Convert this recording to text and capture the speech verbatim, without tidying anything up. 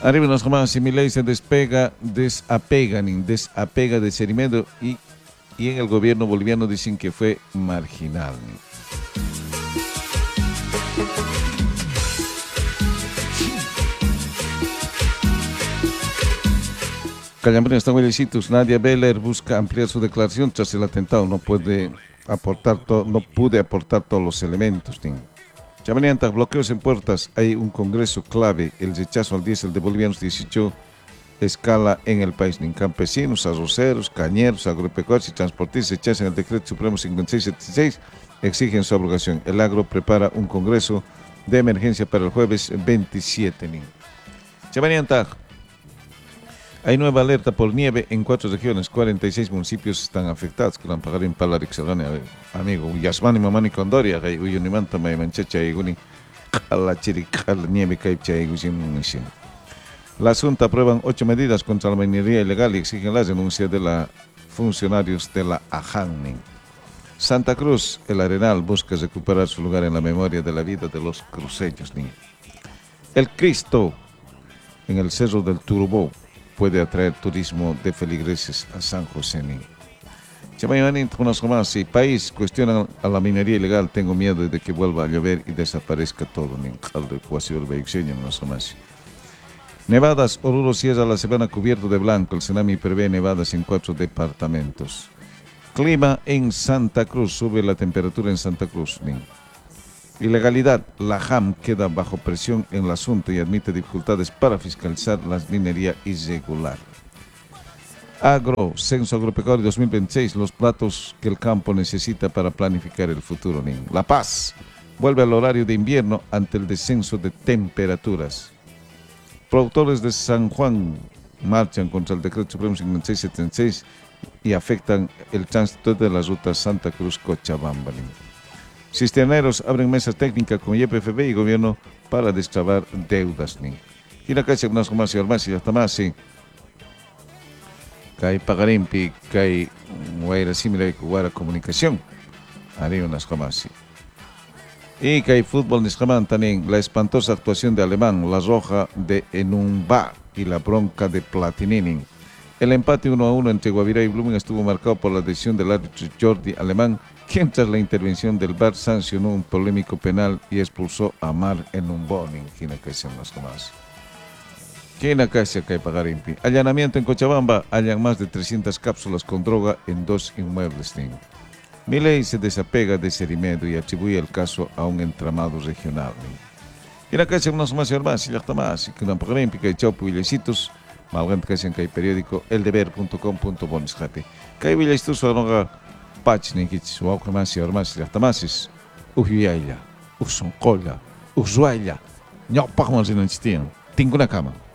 Arriba nos jamás y Milei se despega, desapega, ni desapega de Cerimedo y, y en el gobierno boliviano dicen que fue marginal. Callambrina está huelecitos. Nadia Beller busca ampliar su declaración tras el atentado. No puede aportar to, no pude aportar todos los elementos. Chamanianta, bloqueos en puertas. Hay un congreso clave. El rechazo al diésel de bolivianos dieciocho escala en el país. Ni campesinos, arroceros, cañeros, agropecuarios y transportistas rechazan el decreto supremo cincuenta y seis setenta y seis. Exigen su abrogación. El agro prepara un congreso de emergencia para el jueves veintisiete. Chamanianta. Hay nueva alerta por nieve en cuatro regiones, cuarenta y seis municipios están afectados. Que la pagar en Palarixalane, amigo. Yasmani, Mamani, Condoria, Uyunimanta, Manchecha, Iguni, Calachirical, nieve, Caicha, Igusin. La Junta aprueban ocho medidas contra la minería ilegal y exigen la denuncia de los funcionarios de la AJAN. Santa Cruz, el Arenal, busca recuperar su lugar en la memoria de la vida de los cruceños. El Cristo, en el Cerro del Turubó, puede atraer turismo de feligreses a San José. Si país cuestiona a la minería ilegal, tengo miedo de que vuelva a llover y desaparezca todo. Nevadas, Oruro cierra la semana cubierto de blanco. El Senami prevé nevadas en cuatro departamentos. Clima en Santa Cruz, sube la temperatura en Santa Cruz. Ilegalidad, la J A M queda bajo presión en el asunto y admite dificultades para fiscalizar la minería irregular. Agro, Censo Agropecuario dos mil veintiséis, los platos que el campo necesita para planificar el futuro. La Paz, vuelve al horario de invierno ante el descenso de temperaturas. Productores de San Juan marchan contra el decreto supremo cincuenta y seis setenta y seis y afectan el tránsito de la ruta Santa Cruz-Cochabamba. Cisterneros abren mesas técnicas con Y P F B y gobierno para destrabar deudas. Y la calle más más y más y hasta más sí. Cae pagarimpi, cae muera similar a comunicación. Haré unas jamás. Y cae fútbol niscamán también. La espantosa actuación de Alemán, la roja de Enumba y la bronca de Platinini. El empate uno a uno entre Guavirá y Blooming estuvo marcado por la decisión del árbitro Jordi Alemán, quien tras la intervención del V A R sancionó un polémico penal y expulsó a Mar en un boning. ¿Quién acá se más más? ¿Quién acá se cae pagar impi? Allanamiento en Cochabamba, hallan más de trescientas cápsulas con droga en dos inmuebles. Milei se desapega de Cerimedo y atribuye el caso a un entramado regional. ¿Quién acá se más más y más? Y ya está más. Y que no pagar impi, que chopo y lecitos. Malgant que se en cae periódico eldeber punto com punto bonis happy. Cae vilestus o no Pachni kits o algo más y más y hasta más es uhiaila, uson cola, usuaila, no pagamos en el sistema, tengo una cama.